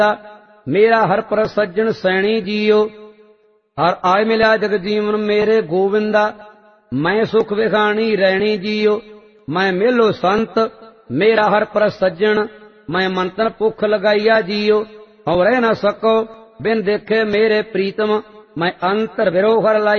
मेरा हर पर सज्जन सैणी जियो। हर आय मिला जग जीवन मेरे गोविंदा, मैं सुख विखानी रैणी जियो। मैं मेलो संत मेरा हर पर सज्जन, मैं मंतन भुख लगाइया जियो। हूँ रह न सको बिन देखे मेरे प्रीतम, मैं अंतर विरोह हर लाई